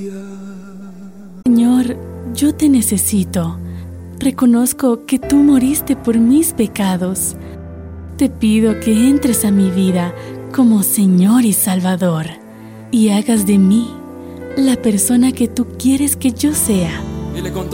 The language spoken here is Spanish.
Señor, yo te necesito. Reconozco que tú moriste por mis pecados. Te pido que entres a mi vida como Señor y Salvador y hagas de mí la persona que tú quieres que yo sea.